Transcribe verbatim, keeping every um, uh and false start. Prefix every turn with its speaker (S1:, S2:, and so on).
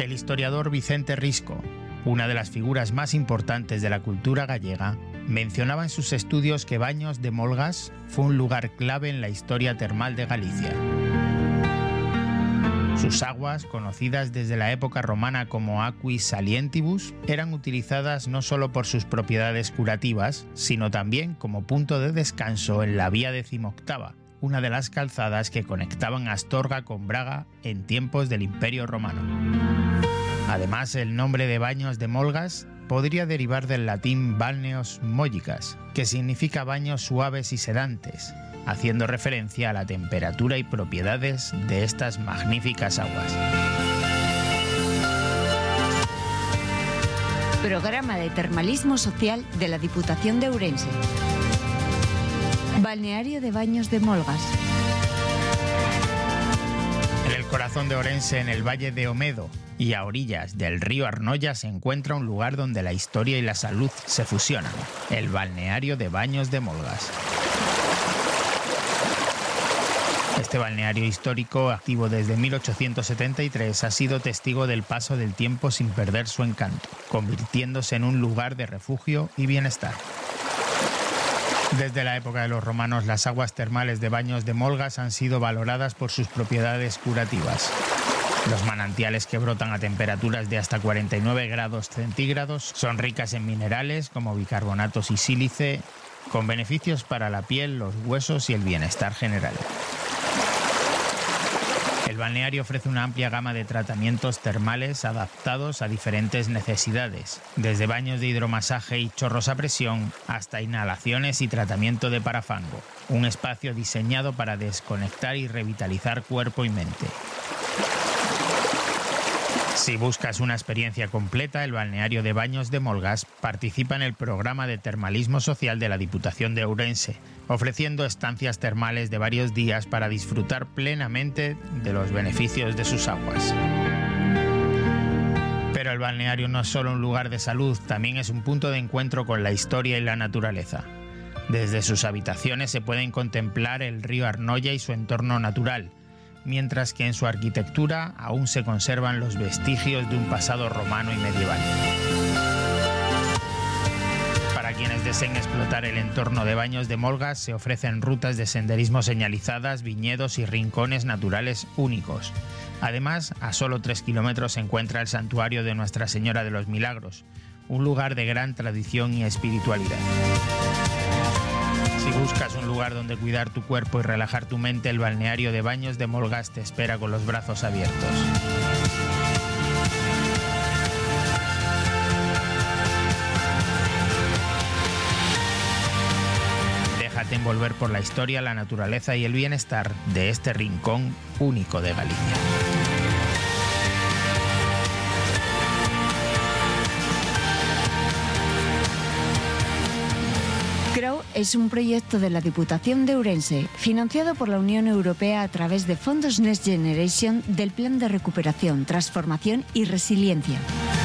S1: El historiador Vicente Risco, una de las figuras más importantes de la cultura gallega, mencionaba en sus estudios que Baños de Molgas fue un lugar clave en la historia termal de Galicia. Sus aguas, conocidas desde la época romana como aquis salientibus, eran utilizadas no solo por sus propiedades curativas, sino también como punto de descanso en la vía decimoctava, una de las calzadas que conectaban Astorga con Braga en tiempos del Imperio Romano. Además, el nombre de Baños de Molgas podría derivar del latín balneos mollicas, que significa baños suaves y sedantes, haciendo referencia a la temperatura y propiedades de estas magníficas aguas.
S2: Programa de termalismo social de la Diputación de Ourense. Balneario de Baños de Molgas.
S1: En el corazón de Ourense, en el Valle de Omedo y a orillas del río Arnoya, se encuentra un lugar donde la historia y la salud se fusionan, el Balneario de Baños de Molgas. Este balneario histórico, activo desde mil ochocientos setenta y tres, ha sido testigo del paso del tiempo sin perder su encanto, convirtiéndose en un lugar de refugio y bienestar. Desde la época de los romanos, las aguas termales de Baños de Molgas han sido valoradas por sus propiedades curativas. Los manantiales, que brotan a temperaturas de hasta cuarenta y nueve grados centígrados, son ricas en minerales como bicarbonatos y sílice, con beneficios para la piel, los huesos y el bienestar general. El balneario ofrece una amplia gama de tratamientos termales adaptados a diferentes necesidades, desde baños de hidromasaje y chorros a presión hasta inhalaciones y tratamiento de parafango, un espacio diseñado para desconectar y revitalizar cuerpo y mente. Si buscas una experiencia completa, el Balneario de Baños de Molgas participa en el programa de termalismo social de la Diputación de Ourense, ofreciendo estancias termales de varios días para disfrutar plenamente de los beneficios de sus aguas. Pero el balneario no es solo un lugar de salud, también es un punto de encuentro con la historia y la naturaleza. Desde sus habitaciones se pueden contemplar el río Arnoya y su entorno natural, mientras que en su arquitectura aún se conservan los vestigios de un pasado romano y medieval. Para quienes deseen explotar el entorno de Baños de Molgas, se ofrecen rutas de senderismo señalizadas, viñedos y rincones naturales únicos. Además, a solo tres kilómetros se encuentra el santuario de Nuestra Señora de los Milagros, un lugar de gran tradición y espiritualidad. Si buscas un lugar donde cuidar tu cuerpo y relajar tu mente, el Balneario de Baños de Molgas te espera con los brazos abiertos. Déjate envolver por la historia, la naturaleza y el bienestar de este rincón único de Galicia.
S2: CROW es un proyecto de la Diputación de Ourense, financiado por la Unión Europea a través de fondos Next Generation del Plan de Recuperación, Transformación y Resiliencia.